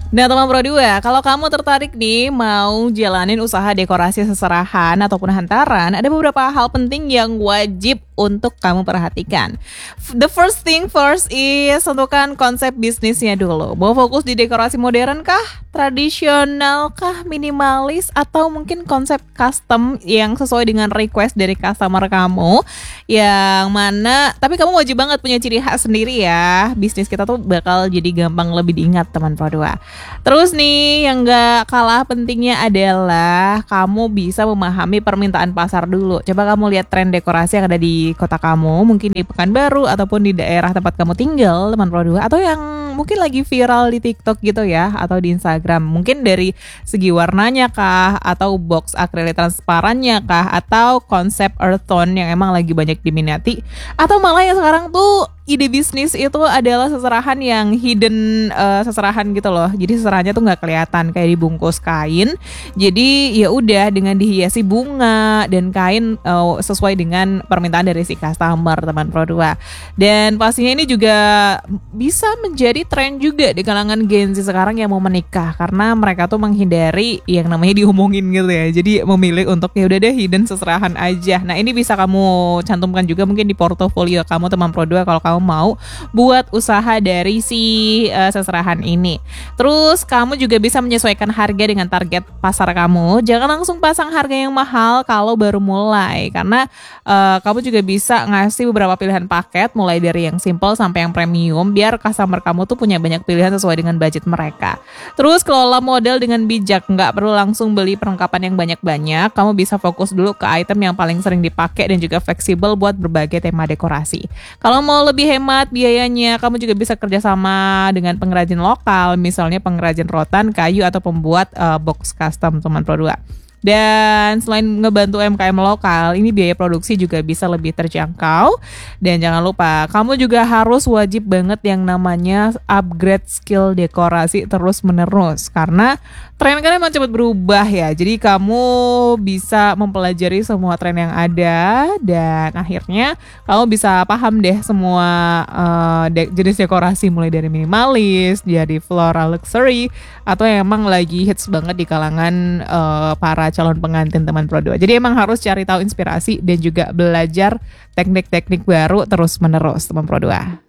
Nah teman Pro 2, kalau kamu tertarik nih mau jalanin usaha dekorasi seserahan ataupun hantaran, ada beberapa hal penting yang wajib untuk kamu perhatikan. The first thing first is tentukan konsep bisnisnya dulu. Mau fokus di dekorasi modern kah? Tradisional kah? Minimalis? Atau mungkin konsep custom yang sesuai dengan request dari customer kamu? Yang mana, tapi kamu wajib banget punya ciri khas sendiri ya. Bisnis kita tuh bakal jadi gampang lebih diingat teman Pro 2. Terus nih yang gak kalah pentingnya adalah kamu bisa memahami permintaan pasar dulu. Coba kamu lihat tren dekorasi yang ada di kota kamu, mungkin di Pekanbaru ataupun di daerah tempat kamu tinggal, teman Pro 2, atau yang mungkin lagi viral di TikTok gitu ya, atau di Instagram. Mungkin dari segi warnanya kah, atau box akrilik transparannya kah, atau konsep earth tone yang emang lagi banyak diminati, atau malah yang sekarang tuh ide bisnis itu adalah seserahan yang hidden, seserahan gitu loh. Jadi seserahannya tuh nggak kelihatan, kayak dibungkus kain. Jadi ya udah dengan dihiasi bunga dan kain sesuai dengan permintaan dari si customer teman Pro 2. Dan pastinya ini juga bisa menjadi tren juga di kalangan Gen Z sekarang yang mau menikah, karena mereka tuh menghindari yang namanya diomongin gitu ya. Jadi memilih untuk ya udah deh hidden seserahan aja. Nah ini bisa kamu cantumkan juga mungkin di portofolio kamu teman Pro 2 kalau kamu mau buat usaha dari si seserahan ini. Terus kamu juga bisa menyesuaikan harga dengan target pasar kamu. Jangan langsung pasang harga yang mahal kalau baru mulai, karena kamu juga bisa ngasih beberapa pilihan paket mulai dari yang simple sampai yang premium biar customer kamu tuh punya banyak pilihan sesuai dengan budget mereka. Terus kelola modal dengan bijak, nggak perlu langsung beli perlengkapan yang banyak-banyak. Kamu bisa fokus dulu ke item yang paling sering dipakai dan juga fleksibel buat berbagai tema dekorasi. Kalau mau lebih hemat biayanya, kamu juga bisa kerjasama dengan pengrajin lokal, misalnya pengrajin rotan, kayu, atau pembuat box custom teman Pro 2. Dan selain ngebantu UMKM lokal, ini biaya produksi juga bisa lebih terjangkau. Dan jangan lupa, kamu juga harus wajib banget yang namanya upgrade skill dekorasi terus menerus, karena tren kan emang cepat berubah ya. Jadi kamu bisa mempelajari semua tren yang ada, dan akhirnya kamu bisa paham deh semua jenis dekorasi, mulai dari minimalis, jadi floral luxury, atau yang emang lagi hits banget di kalangan para calon pengantin teman Pro 2. Jadi emang harus cari tahu inspirasi dan juga belajar teknik-teknik baru terus menerus teman Pro 2.